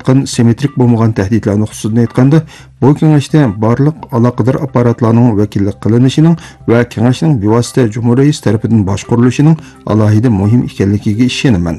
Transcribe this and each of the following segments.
yaqın simmetrik bo'lmagan tahdidlarni xususida aytganda, bu kengashda barliq aloqador apparatlarning vakillik qilinishining va kengashning bevosita Cumhuriyet tarafidan boshqarilishining alohida muhim ekanligiga ishonaman.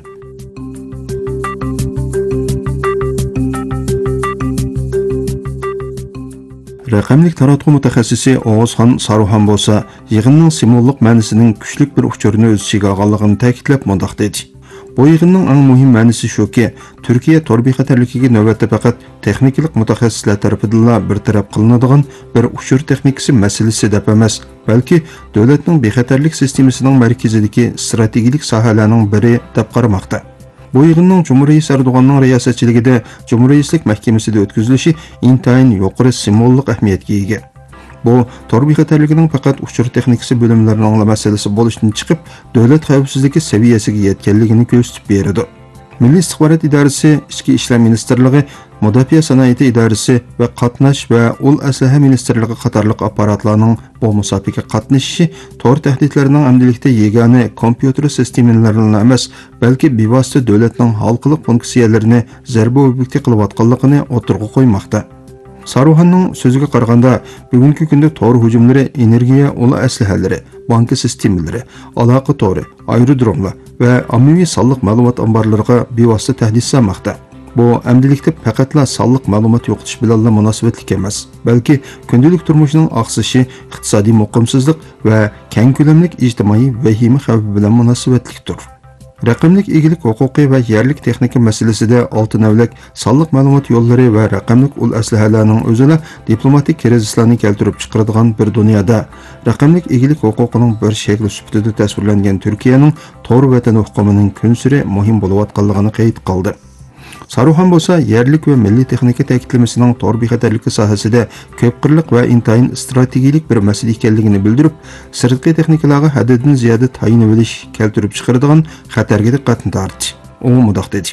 Raqamlik taratquv mutaxassisi Oğuzxon Saruhan bo'lsa, yig'inning simvollik ma'nosining kuchli bir uchurini o'z ichiga olganligini ta'kidlab mundaq dedi. Bu yig'inning eng muhim ma'nosi shuki, Turkiya tor bexatarligiga navbatda faqat texnikalik mutaxassislar tarafidan bir taraf qilinadigan bir uchur texnikasi masalasi deb emas, balki davlatning bexatarlik sistemasining markazidagi strategik sohalarning biri deb qaramoqda. Bu yig'inning Cumhuriyet Erdo'g'anning riyosatchiligida Cumhuriyetlik mahkamasida o'tkazilishi intayin yuqori simvollik ahamiyatga ega. Bu tor bexatarligining faqat uchur texnikasi bo'limlarining masalasi bo'lishdan chiqib, davlat xavfsizligi saviyasiga yetganligini ko'rsatib beradi. Milliy istixborot idorasi, Ichki ishlar ministrligi, Mudofaa sanoati idorasi va qatnash va ul aslaha ministrligi qatorliq apparatlarning bu musobaqa qatnashishi tor tahdidlarining amdilikda yegona kompyuter sistemalarini emas, balki bevosita davlatning xalqiliq funksiyalarini zarba obyekti qilayotganligini o'tirg'a qo'ymoqda. Saruhanning so'ziga qaraganda, bugungi kunda tor hujumlari energiya ul aslahalari, banka sistemalari, aloqa tori, aerodromlar va ommaviy sonliq ma'lumot omborlariga bevosita tahdid solmoqda. Bu amdilikda faqatla sonliq ma'lumot yo'qotish bilan munosabatli emas, balki kundalik turmushning oqsishi, iqtisodiy muqimsizlik va keng ko'lamli ijtimoiy vahima xavfi bilan munosabatlidir. Raqamlik egilik huquqi va yerlik texnika masalasida oltin avlak sonliq ma'lumot yo'llari va raqamlik ul aslahalarning o'zida diplomatik krizislarni keltirib chiqaradigan bir dunyoda raqamlik egilik huquqining bir shakli sifatida tasvirlangan Turkiyaning tor vatan hukumining kun sari muhim bo'layotganligini qayd qildi. Saruhan bo'lsa, yerlik va milliy texnika ta'kidlamasining tor bexatarligi sohasida ko'p qirliq va intayin strategik bir masala ekanligini bildirib, sirtqi texnikalarga haddidan ziyoda tayinib olish keltirib chiqaradigan xatarga diqqatni tortdi. U mundaq dedi: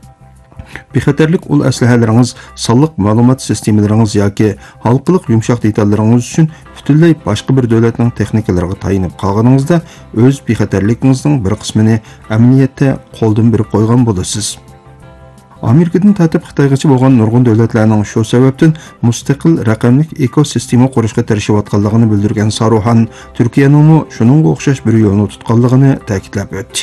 bexatarlik ul aslahalaringiz, sonliq ma'lumot sistemalaringiz yoki xalqiliq yumshoq detallaringiz uchun butunlay boshqa bir davlatning texnikalariga tayinib qolganingizda o'z bexatarligingizning bir qismini amaliyotda qo'ldan berib qo'ygan bo'lasiz. Amerikadan tatib Xitoygacha bo'lgan nurg'un davlatlarning shu sababdan mustaqil raqamlik ekosistema qurishga tirishayotganligini bildirgan Saruhan, Turkiyaning shuningga o'xshash bir yo'lni tutganligini ta'kidlab o'tdi.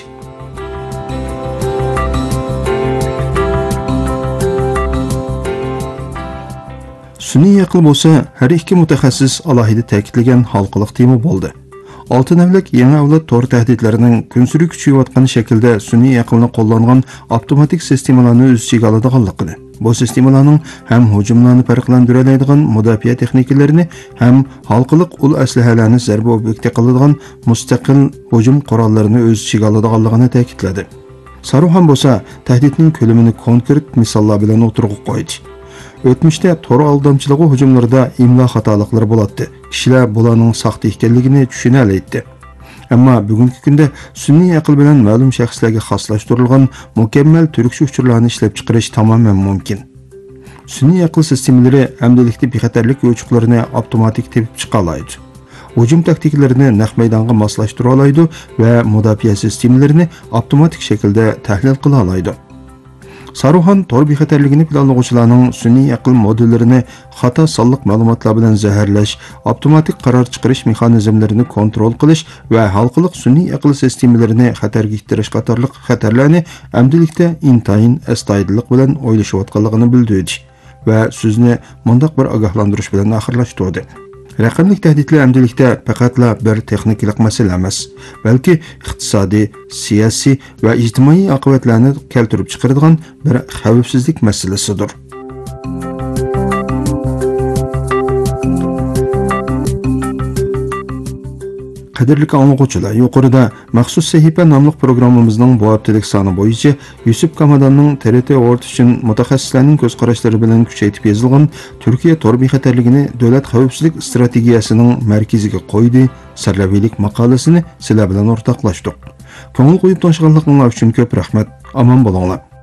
Sun'iy aql bo'lsa, har ikki mutaxassis alohida ta'kidlagan xalqiliq tema bo'ldi. Oltin avlak yangi avlod tor tahdidlarining kunsuri kuchayotgan shaklda sun'iy aqlni qo'llangan avtomatik sistemalarni o'z ichiga oladiganligini, bu sistemalarning ham hujumlarni farqlantira oladigan mudofaa texnikalarini, ham xalqiliq ul aslahalarni zarba obyekti qiladigan mustaqil hujum qurollarini o'z ichiga oladiganligini ta'kidladi. Saruhan bo'lsa, tahdidning ko'lamini konkret misollar bilan o'tirg'a qo'ydi. O'tmishda tor aldamchiligi hujumlarida imlo xatoliklari bo'ladi. Kishilar bularning saxta ekanligini tushuna oladi. Ammo bugungi kunda sun'iy aql bilan ma'lum shaxslarga xoslashtirilgan mukammal turkcha uchurlarni ishlab chiqarish tamoman mumkin. Sun'iy aql sistemalari amdilikda bexatarlik yo'chiqlarini avtomatik tepib chiqa oladi. Hujum taktiklarini naq maydonga moslashtira oladi va mudofaa sistemalarini avtomatik shaklda tahlil qila oladi. Saruhan tor bexatarligini planlovchilarning sun'iy aql modellarini xato sonliq ma'lumotlar bilan zaharlash, avtomatik qaror chiqarish mexanizmlarini kontrol qilish va xalqiliq sun'iy aql sistemalarini xatarga ittirish qatorliq xatarlarni amdilikda intayin astoydillik bilan o'ylashayotganligini bildirdi va so'zni mundaq bir ogohlantirish bilan oxirlashtirdi. Raqamlik tahdidlar amdilikda faqatla bir texnikalik masala emas, balki iqtisodiy, siyosiy va ijtimoiy oqibatlarni keltirib chiqaradigan bir xavfsizlik masalasidir. Qadrli anglag'uvchilar, yuqorida maxsus sahifa nomli programmamizning bu haftalik soni bo'yicha Yusuf Kamadanning TRT World uchun mutaxassislarning ko'z qarashlari bilan kuchaytirib yozilgan Turkiya tor bexatarligini davlat xavfsizlik strategiyasining markaziga qo'ydi sarlaviylik maqolasini sizlar bilan o'rtoqlashdik. Ko'ngil qo'yib tomoshabinlarning uchun ko'p rahmat. Omon bo'linglar.